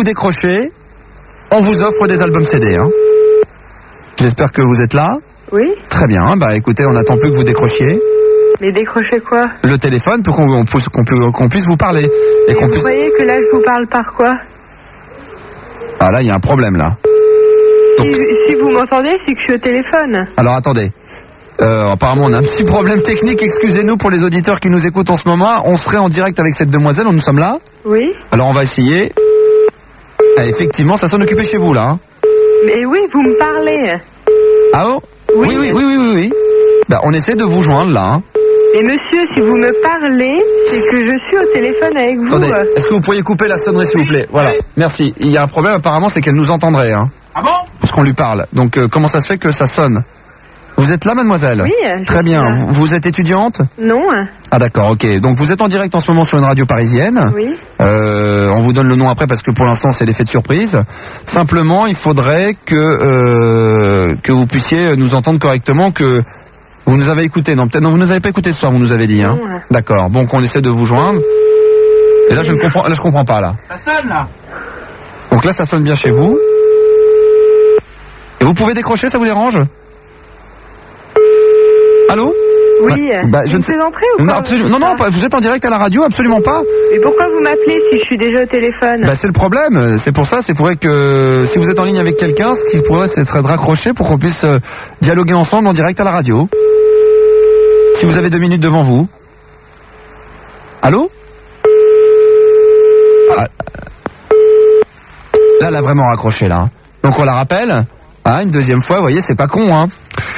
vous décrochez, on vous offre des albums CD. Hein. J'espère que vous êtes là. Oui. Très bien, bah écoutez, on n'attend plus que vous décrochiez. Mais décrochez quoi? Le téléphone pour qu'on puisse vous parler. Et vous croyez que là je vous parle par quoi? Ah là, il y a un problème là. Donc... Si vous m'entendez, c'est que je suis au téléphone. Alors attendez. Apparemment on a un petit problème technique, excusez-nous pour les auditeurs qui nous écoutent en ce moment. On serait en direct avec cette demoiselle, nous sommes là. Oui. Alors on va essayer. Ah, effectivement, ça s'en occupait chez vous là. Hein. Mais oui, vous me parlez. Ah oh oui. Oui. Bah, on essaie de vous joindre là. Hein. Et monsieur, si vous me parlez, c'est que je suis au téléphone avec vous. Attendez, est-ce que vous pourriez couper la sonnerie s'il vous plaît? Voilà, merci. Il y a un problème apparemment, c'est qu'elle nous entendrait. Hein. Ah bon? Parce qu'on lui parle. Donc comment ça se fait que ça sonne? Vous êtes là, mademoiselle? Oui. Très bien. Vous êtes étudiante? Non. Ah d'accord, ok. Donc vous êtes en direct en ce moment sur une radio parisienne. Oui. On vous donne le nom après parce que pour l'instant c'est l'effet de surprise. Simplement, il faudrait que vous puissiez nous entendre correctement, que vous nous avez écouté. Non, peut-être non, vous nous avez pas écouté ce soir, vous nous avez dit. Hein. Non. D'accord. Bon, on essaie de vous joindre. Et là je comprends pas là. Ça sonne là. Donc là ça sonne bien chez vous. Et vous pouvez décrocher, ça vous dérange? Allô? Oui. Je ne sais d'entrée ou non, quoi? absolument. Non, vous êtes en direct à la radio, absolument pas. Et pourquoi vous m'appelez si je suis déjà au téléphone? Bah c'est le problème. C'est pour ça. C'est pourrait que si vous êtes en ligne avec quelqu'un, ce qui pourrait, ce serait de raccrocher pour qu'on puisse dialoguer ensemble en direct à la radio. Si vous avez 2 minutes devant vous. Allô? Ah. Là, elle a vraiment raccroché là. Donc on la rappelle. Ah, une deuxième fois. Vous voyez, c'est pas con, hein.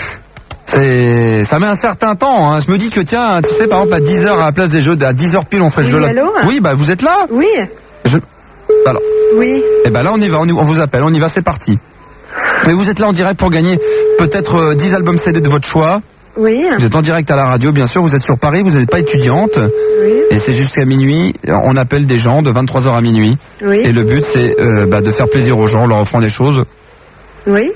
Ça met un certain temps, hein. Je me dis que tiens, tu sais, par exemple, à 10h à la place des jeux, à 10h pile, on ferait le jeu là. Allô? Oui, bah, vous êtes là? Oui. Alors. Oui. Eh ben là, on y va, on vous appelle, on y va, c'est parti. Mais vous êtes là en direct pour gagner peut-être 10 albums CD de votre choix. Oui. Vous êtes en direct à la radio, bien sûr, vous êtes sur Paris, vous n'êtes pas étudiante. Oui. Et c'est jusqu'à minuit, on appelle des gens de 23h à minuit. Oui. Et le but, c'est de faire plaisir aux gens en leur offrant des choses. Oui.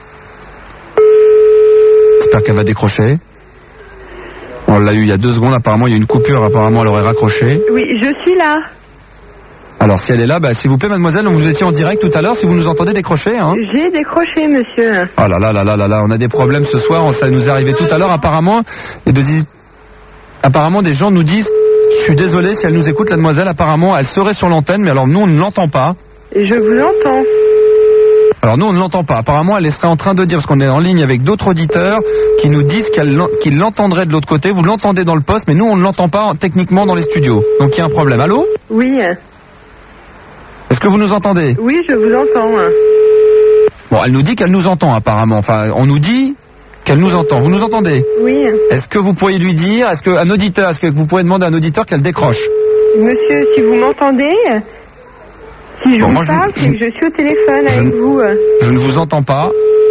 J'espère qu'elle va décrocher. On l'a eu il y a 2 secondes, apparemment il y a une coupure, apparemment elle aurait raccroché. Oui, je suis là. Alors si elle est là, bah, s'il vous plaît mademoiselle, vous étiez en direct tout à l'heure, si vous nous entendez décrocher. Hein. J'ai décroché, monsieur. Oh là là là là là là, on a des problèmes ce soir, ça nous est arrivé tout à l'heure apparemment. Apparemment des gens nous disent, je suis désolé si elle nous écoute la demoiselle, apparemment elle serait sur l'antenne, mais alors nous on ne l'entend pas. Et je vous entends. Alors nous on ne l'entend pas, apparemment elle serait en train de dire, parce qu'on est en ligne avec d'autres auditeurs qui nous disent qu'ils l'entendraient de l'autre côté, vous l'entendez dans le poste, mais nous on ne l'entend pas techniquement dans les studios. Donc il y a un problème. Allô? Oui. Est-ce que vous nous entendez? Oui, je vous entends. Bon, elle nous dit qu'elle nous entend apparemment, enfin on nous dit qu'elle nous entend. Vous nous entendez? Oui. Est-ce que vous pourriez lui dire, est-ce que vous pourriez demander à un auditeur qu'elle décroche? Monsieur, si vous m'entendez... Si je vous parle, c'est que je suis au téléphone avec vous. Je ne vous entends pas.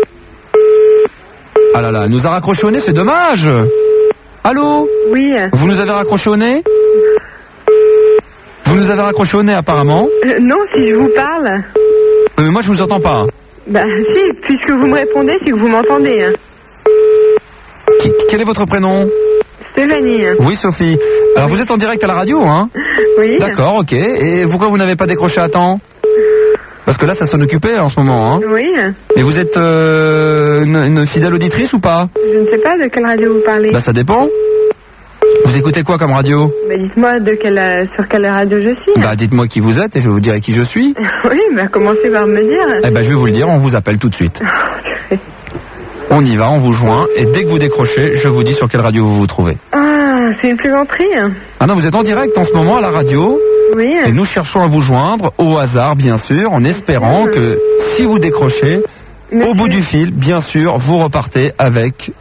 Ah là là, elle nous a raccroché au nez, c'est dommage. Allô? Oui. Vous nous avez raccroché au nez? Vous nous avez raccroché au nez apparemment. Non, si je vous parle. Mais moi je vous entends pas. Bah si, puisque vous me répondez, c'est que vous m'entendez. Quel est votre prénom? Stéphanie. Oui, Sophie. Alors vous êtes en direct à la radio, hein? Oui. D'accord, ok. Et pourquoi vous n'avez pas décroché à temps? Parce que là, ça s'en occupait en ce moment, hein? Oui. Et vous êtes une fidèle auditrice ou pas? Je ne sais pas de quelle radio vous parlez. Bah ça dépend. Vous écoutez quoi comme radio? Bah dites-moi sur quelle radio je suis. Bah dites-moi qui vous êtes et je vous dirai qui je suis. Oui, bah commencez par me dire. Eh ben je vais vous le dire, on vous appelle tout de suite. On y va, on vous joint et dès que vous décrochez, je vous dis sur quelle radio vous vous trouvez. Ah, c'est une plaisanterie. Ah non, vous êtes en direct en ce moment à la radio. Oui. Et nous cherchons à vous joindre au hasard, bien sûr, en espérant que si vous décrochez, au bout du fil, bien sûr, vous repartez avec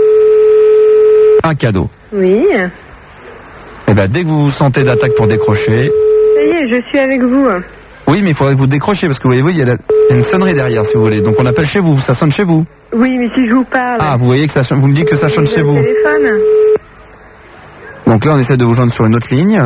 un cadeau. Oui. Et ben dès que vous vous sentez d'attaque pour décrocher... Ça y est, je suis avec vous. Oui, mais il faudrait que vous décrochiez parce que vous voyez, il y a une sonnerie derrière si vous voulez. Donc on appelle chez vous, ça sonne chez vous. Oui, mais si je vous parle... Ah, vous voyez que ça sonne, vous me dites que ça sonne chez vous. Téléphone. Donc là, on essaie de vous joindre sur une autre ligne.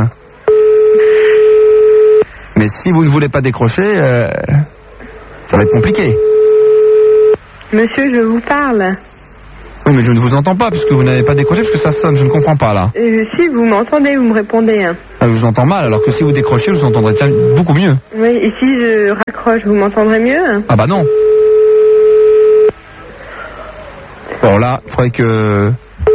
Mais si vous ne voulez pas décrocher, ça va être compliqué. Monsieur, je vous parle. Oui, mais je ne vous entends pas puisque vous n'avez pas décroché, parce que ça sonne, je ne comprends pas là. Si, vous m'entendez, vous me répondez. Hein. Ah, je vous entends mal, alors que si vous décrochez, je vous entendrez beaucoup mieux. Oui, et si je raccroche, vous m'entendrez mieux? Ah bah non. Bon là, il faudrait que...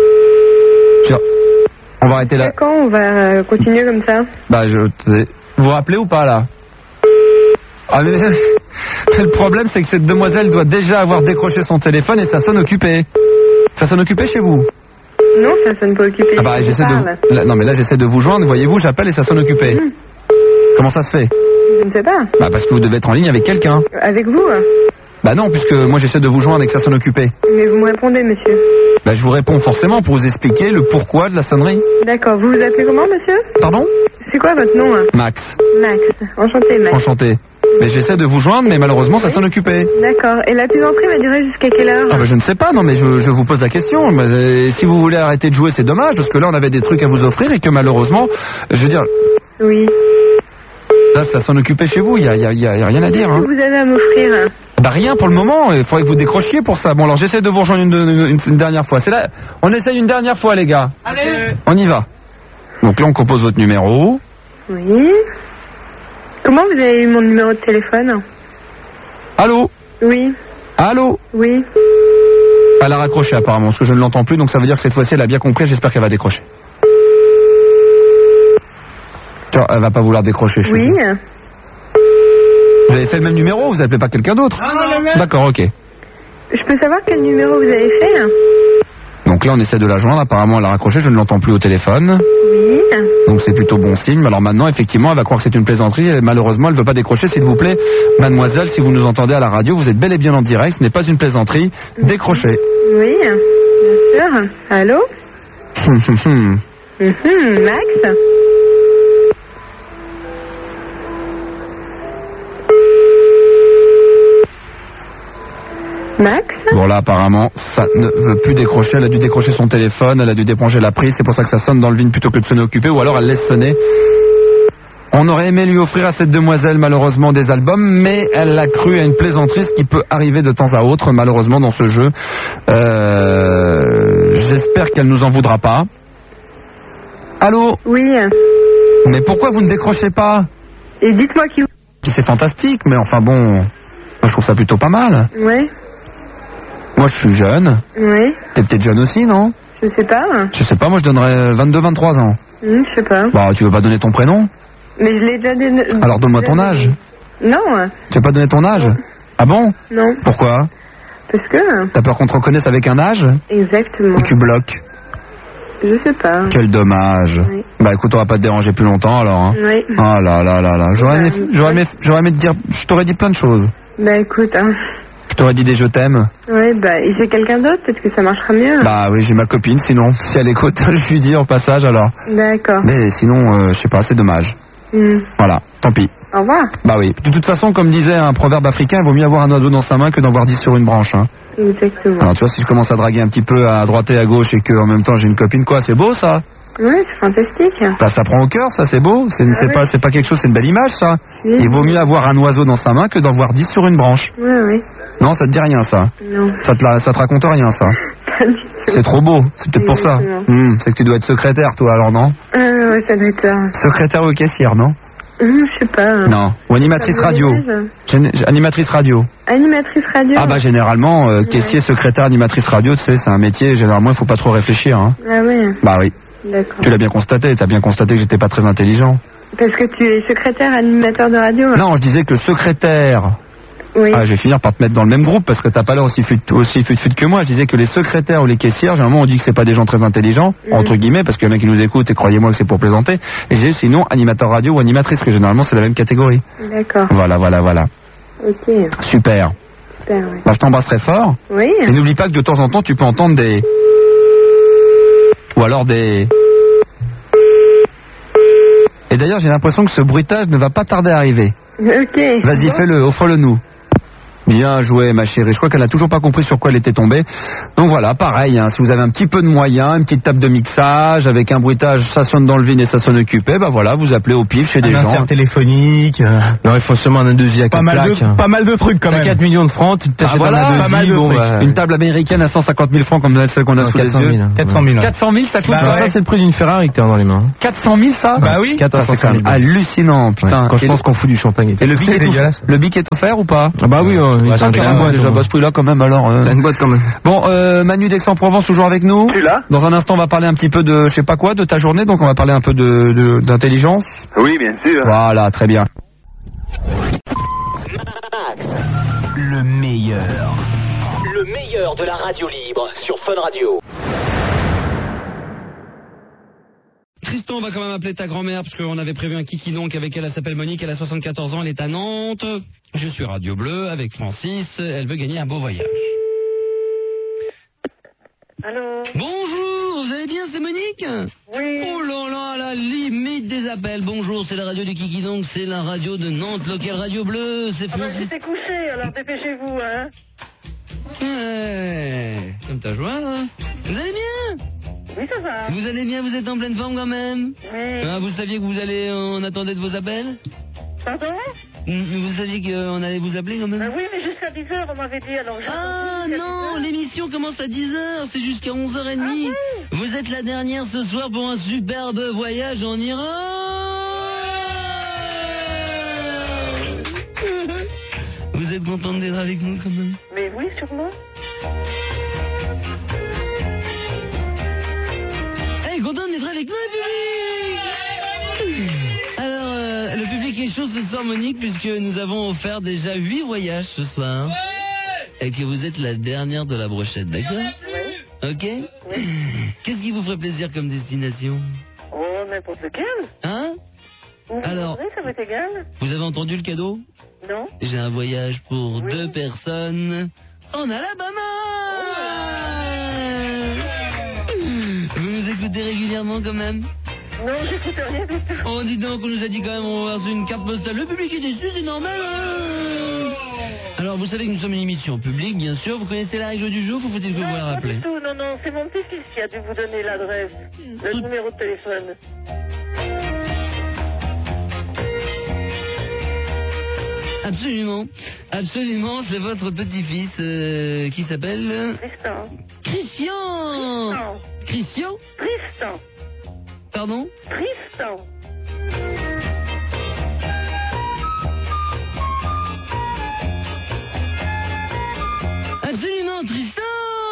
On va arrêter là. D'accord, on va continuer comme ça. Bah vous vous rappelez ou pas là? Ah mais... Le problème c'est que cette demoiselle doit déjà avoir décroché son téléphone et ça sonne occupé. Ça sonne occupé chez vous? Non, ça sonne pas occupé. Ah bah j'essaie de... Là, non mais là j'essaie de vous joindre, voyez-vous, j'appelle et ça sonne occupé. Comment ça se fait? Je ne sais pas. Bah parce que vous devez être en ligne avec quelqu'un. Avec vous? Bah non, puisque moi j'essaie de vous joindre et que ça sonne occupé. Mais vous me répondez, monsieur? Bah je vous réponds forcément pour vous expliquer le pourquoi de la sonnerie. D'accord, vous vous appelez comment, monsieur? Pardon? C'est quoi votre nom? Max. Max. Enchanté, Max. Enchanté. Mais j'essaie de vous joindre, mais malheureusement ça sonne occupé. D'accord. Et la plaisanterie va durer jusqu'à quelle heure? Ah bah je ne sais pas, non mais je vous pose la question. Si vous voulez arrêter de jouer, c'est dommage, parce que là on avait des trucs à vous offrir et que malheureusement, je veux dire... Oui. Là ça sonne occupé chez vous, il y a rien à dire. Hein. Qu'est-ce que vous avez à m'offrir? Bah rien pour le moment, il faudrait que vous décrochiez pour ça. Bon alors j'essaie de vous rejoindre une dernière fois. C'est là, on essaye une dernière fois les gars. Allez. On y va. Donc là on compose votre numéro. Oui. Comment vous avez eu mon numéro de téléphone? Allô? Oui. Allô? Oui. Elle a raccroché apparemment, parce que je ne l'entends plus, donc ça veut dire que cette fois-ci elle a bien compris, j'espère qu'elle va décrocher. Tiens, elle va pas vouloir décrocher, je Oui. suis sûr. Vous avez fait le même numéro, vous appelez pas quelqu'un d'autre? D'accord, ok. Je peux savoir quel numéro vous avez fait? Donc là on essaie de la joindre, apparemment elle a raccroché, je ne l'entends plus au téléphone. Oui. Donc c'est plutôt bon signe. Alors maintenant, effectivement, elle va croire que c'est une plaisanterie. Et malheureusement, elle ne veut pas décrocher. S'il vous plaît, mademoiselle, si vous nous entendez à la radio, vous êtes bel et bien en direct. Ce n'est pas une plaisanterie. Décrochez. Oui, bien sûr. Allô? Max? Max? Bon là, apparemment, ça ne veut plus décrocher. Elle a dû décrocher son téléphone. Elle a dû débrancher la prise. C'est pour ça que ça sonne dans le vide plutôt que de sonner occupé. Ou alors elle laisse sonner. On aurait aimé lui offrir à cette demoiselle malheureusement des albums, mais elle l'a cru à une plaisanterie, ce qui peut arriver de temps à autre malheureusement dans ce jeu. J'espère qu'elle nous en voudra pas. Allô? Oui. Mais pourquoi vous ne décrochez pas? Et dites-moi qui... C'est fantastique, mais enfin bon, moi je trouve ça plutôt pas mal. Ouais. Moi je suis jeune. Oui. T'es peut-être jeune aussi, non? Je sais pas. Je sais pas, moi je donnerais 22-23 ans. Je sais pas. Bah tu veux pas donner ton prénom? Mais je l'ai déjà donné. Alors donne-moi ton âge. Non. Tu veux pas donner ton âge? Ah bon? Non. Pourquoi? Parce que... T'as peur qu'on te reconnaisse avec un âge? Exactement. Ou tu bloques? Je sais pas. Quel dommage. Oui. Bah écoute, on va pas te déranger plus longtemps alors. Hein. Oui. Oh là là là là. J'aurais aimé te dire, je t'aurais dit plein de choses. Bah écoute, hein. Je t'aurais dit des je t'aime. Ouais, bah, et c'est quelqu'un d'autre, peut-être que ça marchera mieux. Bah oui, j'ai ma copine, sinon, si elle écoute, je lui dis en passage alors. D'accord. Mais sinon, je sais pas, c'est dommage. Voilà, tant pis. Au revoir. Bah oui. De toute façon, comme disait un proverbe africain, il vaut mieux avoir un oiseau dans sa main que d'en voir 10 sur une branche. Hein. Exactement. Alors tu vois, si je commence à draguer un petit peu à droite et à gauche et que en même temps j'ai une copine, quoi, c'est beau ça? Ouais, c'est fantastique. Bah ça prend au cœur, ça c'est beau. C'est pas quelque chose, c'est une belle image ça. Oui. Il vaut mieux avoir un oiseau dans sa main que d'en voir 10 sur une branche. Ouais. Non, ça te dit rien ça. Non. Ça te raconte rien ça. Pas du tout. C'est trop beau, c'est peut-être pour ça. C'est que tu dois être secrétaire toi alors non? Ouais, ça doit être ça. Secrétaire ou caissière, non? Je sais pas. Non. Ou animatrice radio. Animatrice radio. Animatrice radio. Ah bah généralement, caissier, secrétaire, animatrice radio, tu sais, c'est un métier, généralement il faut pas trop réfléchir. Hein. Ah ouais. Bah oui. D'accord. Tu l'as bien constaté, t'as bien constaté que j'étais pas très intelligent. Parce que tu es secrétaire animateur de radio. Hein. Non, je disais que secrétaire... Oui. Ah, je vais finir par te mettre dans le même groupe parce que t'as pas l'air aussi fut que moi. Je disais que les secrétaires ou les caissières, généralement on dit que c'est pas des gens très intelligents, entre guillemets, parce qu'il y en a qui nous écoutent et croyez-moi que c'est pour plaisanter. Et j'ai sinon animateur radio ou animatrice, que généralement c'est la même catégorie. D'accord. Voilà. Ok. Super. Oui. Bah, je t'embrasse très fort. Oui. Et n'oublie pas que de temps en temps tu peux entendre des... Ou alors des... Et d'ailleurs j'ai l'impression que ce bruitage ne va pas tarder à arriver. Ok. Vas-y, fais-le, offre-le nous. Bien joué, ma chérie. Je crois qu'elle n'a toujours pas compris sur quoi elle était tombée. Donc voilà, pareil, hein, si vous avez un petit peu de moyens, une petite table de mixage, avec un bruitage, ça sonne dans le vide et ça sonne occupé, bah voilà, vous appelez au pif chez des gens. Un insert téléphonique. Non, il faut seulement un devis à 4 plaques. Pas mal de trucs quand même. 4 millions de francs, tu t'achètes un devis, une table américaine à 150 000 francs comme celle qu'on a sous les yeux. 400 000. 400 000, ça coûte ça, c'est le prix d'une Ferrari que t'as dans les mains. 400 000, ça? Bah oui. 400 000. Hallucinant, putain. Quand je pense qu'on fout du champagne. Et le bic est offert ou pas? Ah bah oui, déjà à ce prix-là quand même, alors. T'as une boîte quand même. Bon, Manu d'Aix-en-Provence toujours avec nous. Je suis là. Dans un instant, on va parler un petit peu de, je sais pas quoi, de ta journée, donc on va parler un peu d'intelligence. Oui, bien sûr. Voilà, très bien. Le meilleur de la radio libre sur Fun Radio. Tristan, on va quand même appeler ta grand-mère parce qu'on avait prévu un kiki donc avec elle s'appelle Monique, elle a 74 ans, elle est à Nantes. Je suis Radio Bleu avec Francis, elle veut gagner un beau voyage. Allô? Bonjour, vous allez bien, c'est Monique? Oui. Oh là là, la limite des appels. Bonjour, c'est la radio du Kiki donc, c'est la radio de Nantes, locale Radio Bleu, c'est Francis. J'étais couché, alors dépêchez-vous, hein. Ouais, comme ta joie, hein. Vous allez bien? Oui, ça va. Vous allez bien, vous êtes en pleine forme quand même? Oui. Ah, vous saviez que vous allez, on attendait de vos appels? Pardon? Vous saviez qu'on allait vous appeler quand même? Oui, mais jusqu'à 10h, on m'avait dit, alors... Ah non, l'émission commence à 10h, c'est jusqu'à 11h30. Ah, oui. Vous êtes la dernière ce soir pour un superbe voyage en Iran. Vous êtes contente d'être avec nous quand même? Mais oui, sûrement. Hey, contente d'être avec nous, le public. Alors, le public est chaud ce soir, Monique, puisque nous avons offert déjà 8 voyages ce soir. Et que vous êtes la dernière de la brochette, d'accord? Oui. Ok? Oui. Qu'est-ce qui vous ferait plaisir comme destination? Oh, n'importe lequel. Hein? Alors, oui, ça m'est égal. vous avez entendu le cadeau? Non. J'ai un voyage pour Oui. 2 personnes en Alabama. Vous nous écoutez régulièrement quand même? Non, j'écoute rien du tout. Oh, dis donc, on nous a dit quand même on va faire une carte postale. Le public est déçu, c'est normal. Hein. Alors, vous savez que nous sommes une émission publique, bien sûr. Vous connaissez la règle du jeu, ou faut-il que vous la Pas rappelez? du tout, non, c'est mon petit-fils qui a dû vous donner l'adresse, le numéro de téléphone. Absolument, c'est votre petit-fils qui s'appelle... Tristan. Christian? Tristan. Pardon? Tristan. Absolument, Tristan!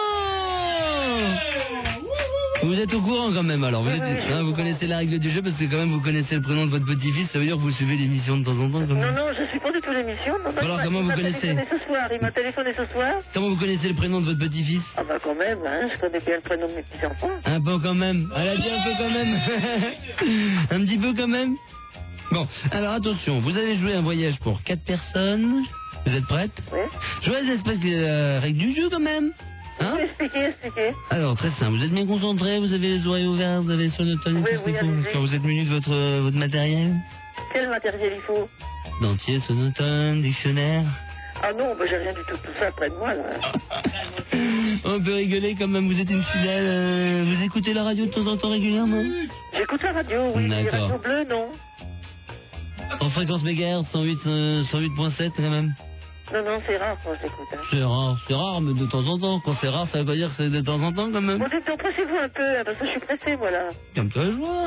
Vous êtes au courant quand même alors, vous connaissez la règle du jeu parce que quand même vous connaissez le prénom de votre petit-fils, ça veut dire que vous suivez l'émission de temps en temps quand même. Non, je suis pas du tout l'émission. Alors comment vous connaissez? Il m'a téléphoné ce soir. Comment vous connaissez le prénom de votre petit-fils? Ah bah quand même, hein, je connais bien le prénom de mes petits-enfants. Un peu quand même, elle a dit un peu quand même. Un petit peu quand même. Bon, alors attention, vous allez jouer un voyage pour 4 personnes, vous êtes prête? Oui. Je vous laisse expliquer la règle du jeu quand même. Hein? Expliquez. Alors, très simple, vous êtes bien concentrés, vous avez les oreilles ouvertes, vous avez le sonotone, Oui, quand vous êtes muni de votre matériel? Quel matériel il faut? Dentier, sonotone, dictionnaire. Ah non, bah j'ai rien du tout ça près de moi là. On peut rigoler quand même, vous êtes une fidèle, vous écoutez la radio de temps en temps régulièrement? J'écoute la radio, oui. D'accord. Radio Bleu, non. En fréquence mégahertz, 108.7 quand même. Non, c'est rare quand j'écoute. Hein. C'est rare, mais de temps en temps. Quand c'est rare, ça veut pas dire que c'est de temps en temps quand même. Bon, dites donc, pressez-vous un peu, hein, parce que je suis pressé, voilà. Comme toi, je vois.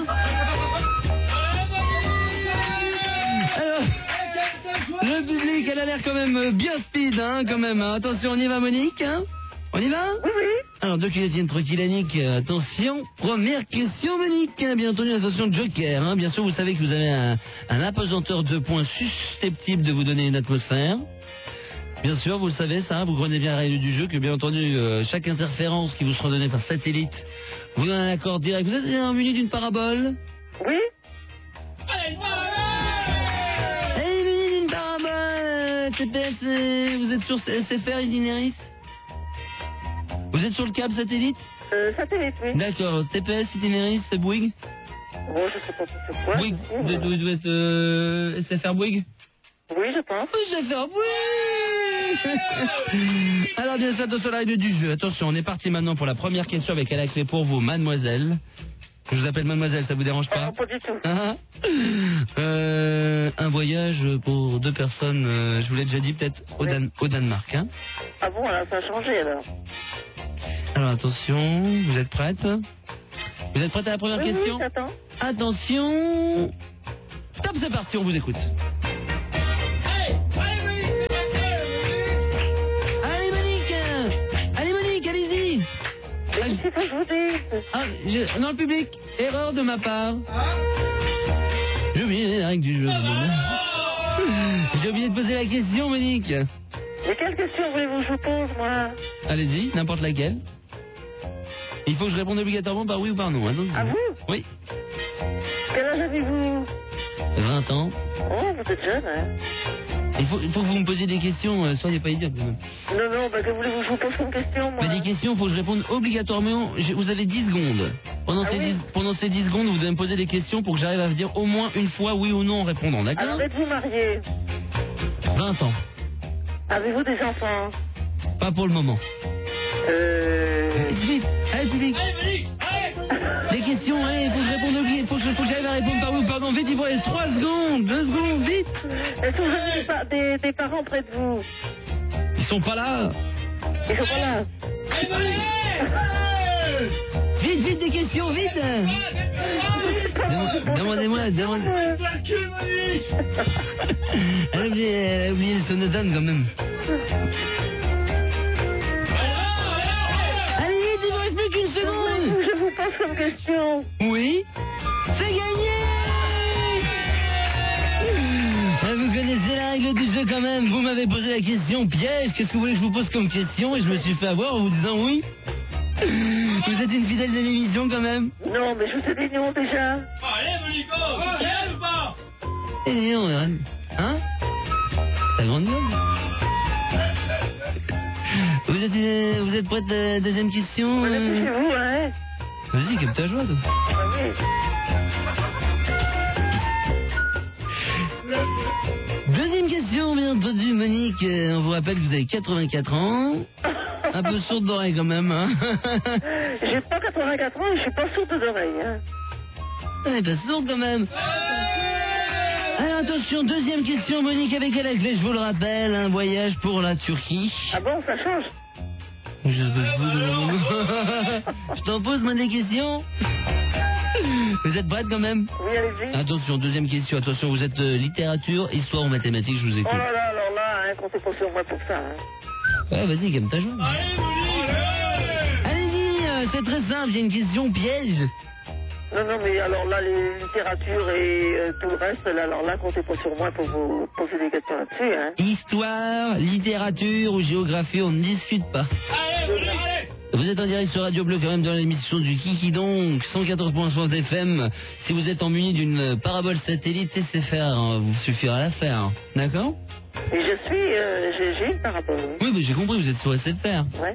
Alors, le public, elle a l'air quand même bien speed, hein, quand même. Attention, on y va, Monique, hein? On y va? Oui. Alors, deux cuisines tranquillaniques, attention. Première question, Monique. Bien entendu, attention, Joker, hein. Bien sûr, vous savez que vous avez un apesanteur de points susceptible de vous donner une atmosphère. Bien sûr, vous le savez, ça, vous connaissez bien la règle du jeu, que bien entendu, chaque interférence qui vous sera donnée par satellite vous donne un accord direct. Vous êtes en muni d'une parabole? Oui. Allez, muni d'une parabole, TPS, vous êtes sur SFR Itinéris? Vous êtes sur le câble satellite? Satellite, oui. D'accord, TPS Itinéris, c'est Bouygues? Bon, je sais pas sur quoi. Bouygues, vous êtes SFR Bouygues? Oui, je pense. SFR Bouygues! Alors bien sûr, attention à la règle du jeu. Attention, on est parti maintenant pour la première question avec la clé pour vous, mademoiselle. Je vous appelle mademoiselle, ça vous dérange pas? Non, pas du tout. Un voyage pour 2 personnes, je vous l'ai déjà dit, peut-être au Danemark. Hein. Ah bon, alors ça a changé alors. Alors attention, vous êtes prête? Vous êtes prête à la première question? Oui, j'attends. Attention. Top, c'est parti, on vous écoute. Allez Monique, allez-y. Mais c'est pas je vous dis. Dans le public, erreur de ma part. J'ai oublié les règles du jeu. J'ai oublié de poser la question, Monique. Mais quelle question voulez-vous que je vous pose, moi? Allez-y, n'importe laquelle. Il faut que je réponde obligatoirement par oui ou par non. Hein, donc, Ah vous? Oui. Quel âge avez-vous? 20 ans. Oh, vous êtes jeune, hein? Il faut que vous me posiez des questions, soyez pas idiots quand même. Non, bah que voulez-vous que je vous pose comme question, moi? Mais des questions, il faut que je réponde obligatoirement. Vous avez 10 secondes. Pendant ces 10 secondes, vous devez me poser des questions pour que j'arrive à vous dire au moins une fois oui ou non en répondant, d'accord? Alors, êtes-vous marié? 20 ans. Avez-vous des enfants? Pas pour le moment. Vite, allez public. Les questions, allez, il faut que je réponde oublié, faut que j'arrive à répondre par oui ou par non. Vite, il vous reste 3 secondes, 2 secondes, vite. Est-ce que vous avez des parents près de vous? Ils sont pas là. Ils sont pas là. Vite, des questions, vite. Demandez-moi. Elle a oublié le sonotone quand même. Allez vite, il ne reste plus qu'une seconde. Je vous pose comme question. Oui. C'est gagné. Vous connaissez la règle du jeu quand même. Vous m'avez posé la question piège. Qu'est-ce que vous voulez que je vous pose comme question? Et je me suis fait avoir en vous disant oui. Vous êtes une fidèle de l'émission quand même? Non, mais je vous ai dit non déjà. Allez, Monico, ou pas? Eh non, hein? T'as grande gueule? Vous êtes prête à la deuxième question? On est plus chez vous, hein? Vas-y, comme ta joie, toi. Oui. Deuxième question, bien entendu, Monique. On vous rappelle que vous avez 84 ans. Un peu sourde d'oreille quand même, hein? J'ai pas 84 ans et je suis pas sourde d'oreille, hein? Elle est pas sourde quand même. Alors attention, deuxième question, Monique, avec la clé, je vous le rappelle, un voyage pour la Turquie. Ah bon, ça change? Je t'en pose, moi, des questions. Vous êtes prête quand même? Oui, allez-y. Attention, deuxième question, attention, vous êtes littérature, histoire ou mathématiques, je vous écoute. Oh là là, alors là, hein, comptez pas sur moi pour ça, hein. Ouais, vas-y, comme ta joie. Allez-y, c'est très simple, il y a une question piège. Non, mais alors là, les littératures et tout le reste, là, alors là, comptez pas sur moi pour vous poser des questions là-dessus, hein. Histoire, littérature ou géographie, on ne discute pas. Allez. Vous êtes en direct sur Radio Bleu quand même dans l'émission du Kiki donc, 114.5 FM. Si vous êtes emmuni d'une parabole satellite, laissez faire, vous suffira à la faire. D'accord? Et j'ai une parabole, oui. Oui, mais j'ai compris, vous êtes sur SFR. Ouais.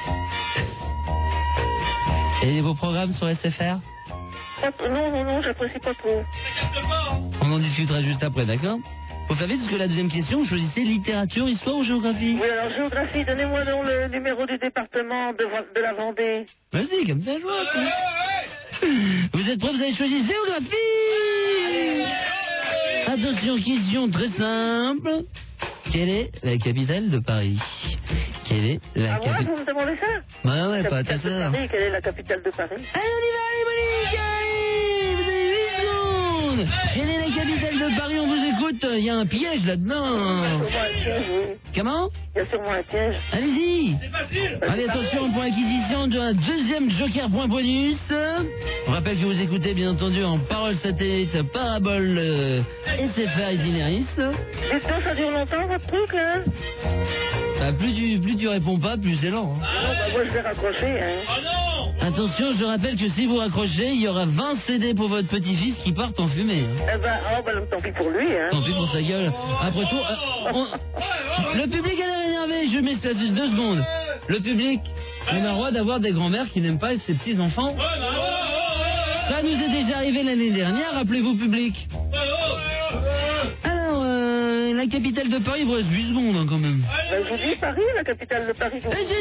Et vos programmes sur SFR? Non, j'apprécie pas trop. On en discutera juste après, d'accord? Vous savez, parce que la deuxième question, choisissez littérature, histoire ou géographie? Oui, alors géographie, donnez-moi donc le numéro du département de la Vendée. Vas-y, comme ça, joie. Vous êtes prêts, vous avez choisi géographie. Attention, question très simple. Quelle est la capitale de Paris? Quelle est la Ah ouais, capitale? vous me demandez ça? Ouais, pas ta sœur. Paris, quelle est la capitale de Paris? Allez, on y va, allez, Monique, allez. Vous avez 8 secondes. Quelle est la capitale de Paris? On vous écoute. Il y a un piège là-dedans. Sûrement un piège, oui. Comment? Il y a sûrement un piège. Allez-y. C'est facile. Allez, attention, point acquisition d'un deuxième joker point bonus. Je rappelle que vous écoutez, bien entendu, en parole satellite, parabole SFR itinéris. Dites donc, ça dure longtemps, votre truc, là? Bah, plus tu réponds pas, plus c'est lent. Hein. Non, bah, moi, je vais raccrocher, hein. Oh non. Attention, je rappelle que si vous raccrochez, il y aura 20 CD pour votre petit-fils qui partent en fumée. Hein. Eh ben, tant pis pour lui, hein. Tant pis pour sa gueule. Après tout, le public a l'air énervé, je mets ça 2 secondes. Le public, on a le droit d'avoir des grands-mères qui n'aiment pas ses petits-enfants. Ça nous est déjà arrivé l'année dernière, rappelez-vous public. Alors, la capitale de Paris, il vous reste 8 secondes hein, quand même. Ben, je vous dis Paris, la capitale de Paris. Eh,